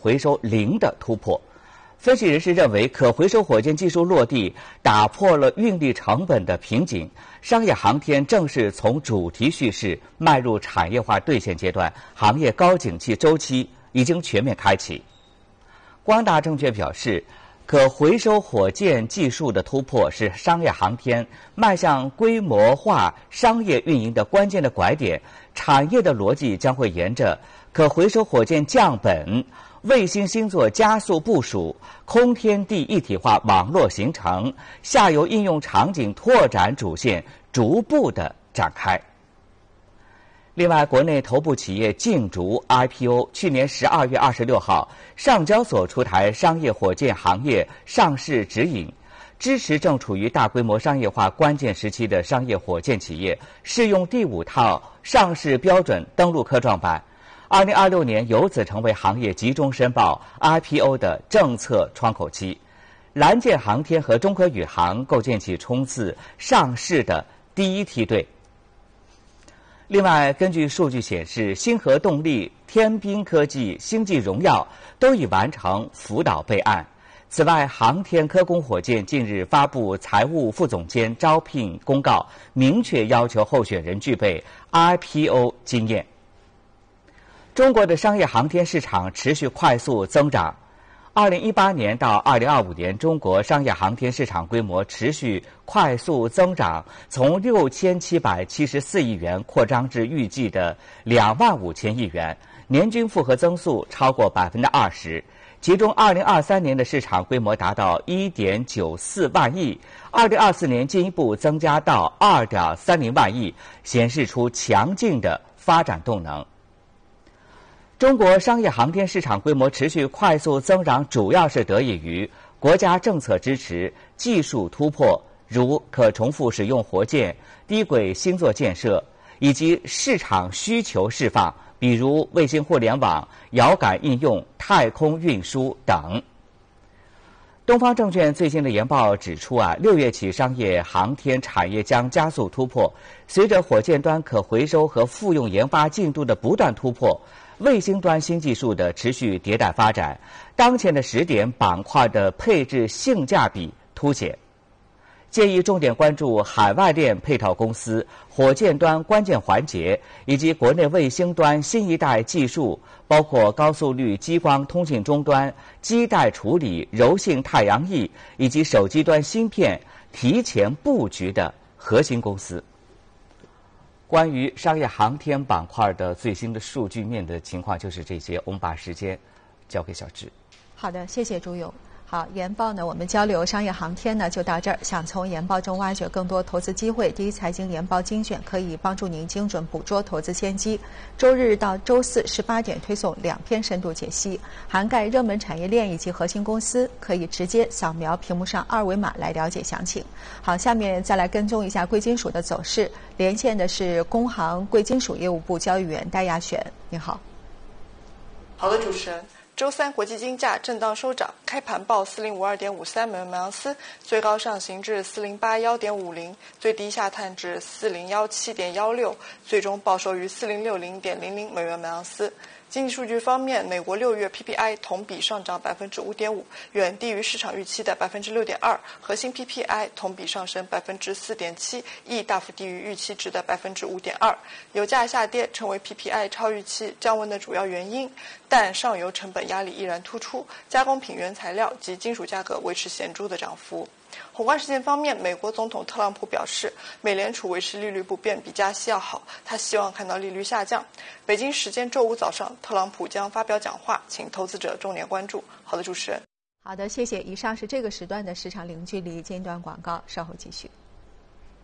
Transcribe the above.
回收零的突破。分析人士认为，可回收火箭技术落地，打破了运力成本的瓶颈，商业航天正式从主题叙事迈入产业化兑现阶段，行业高景气周期已经全面开启。光大证券表示，可回收火箭技术的突破是商业航天迈向规模化商业运营的关键的拐点，产业的逻辑将会沿着可回收火箭降本、卫星星座加速部署、空天地一体化网络形成、下游应用场景拓展主线逐步的展开。另外，国内头部企业竞逐 IPO， 去年12月26号，上交所出台商业火箭行业上市指引，支持正处于大规模商业化关键时期的商业火箭企业适用第5套上市标准登陆科创板。2026年由此成为行业集中申报 IPO 的政策窗口期，蓝箭航天和中科宇航构建起冲刺上市的第一梯队。另外，根据数据显示，星河动力、天兵科技、星际荣耀都已完成辅导备案。此外，航天科工火箭近日发布财务副总监招聘公告，明确要求候选人具备 IPO 经验。中国的商业航天市场持续快速增长。2018年到2025年，中国商业航天市场规模持续快速增长，从6774亿元扩张至预计的25000亿元，年均复合增速超过20%。其中2023年的市场规模达到1.94万亿，2024年进一步增加到2.30万亿，显示出强劲的发展动能。中国商业航天市场规模持续快速增长，主要是得益于国家政策支持、技术突破，如可重复使用火箭、低轨星座建设，以及市场需求释放，比如卫星互联网、遥感应用、太空运输等。东方证券最新的研报指出，6月起商业航天产业将加速突破，随着火箭端可回收和复用研发进度的不断突破，卫星端新技术的持续迭代发展，当前的10点板块的配置性价比凸显。建议重点关注海外链配套公司、火箭端关键环节以及国内卫星端新一代技术，包括高速率激光通信终端、基带处理、柔性太阳翼以及手机端芯片提前布局的核心公司。关于商业航天板块的最新的数据面的情况就是这些，我们把时间交给小智。 好的，谢谢朱勇。好，研报呢，我们交流商业航天呢就到这儿。想从研报中挖掘更多投资机会，第一财经研报精选可以帮助您精准捕捉投资先机。周日到周四18点推送2篇深度解析，涵盖热门产业链以及核心公司，可以直接扫描屏幕上2维码来了解详情。好，下面再来跟踪一下贵金属的走势。连线的是工行贵金属业务部交易员戴亚璇，你好。 好的，主持人。周三国际金价震荡收涨，开盘报4052.53美元每盎司，最高上行至4081.50，最低下探至4017.16，最终报收于4060.00美元每盎司。经济数据方面，美国6月 PPI 同比上涨5.5%，远低于市场预期的6.2%，核心 PPI 同比上升4.7%，亦大幅低于预期值的5.2%。油价下跌成为 PPI 超预期降温的主要原因，但上游成本压力依然突出，加工品原材料及金属价格维持显著的涨幅。宏观事件方面，美国总统特朗普表示，美联储维持利率不变比加息要好，他希望看到利率下降。北京时间周五早上，特朗普将发表讲话，请投资者重点关注。好的，主持人。 好的，谢谢。以上是这个时段的市场零距离间断广告，稍后继续。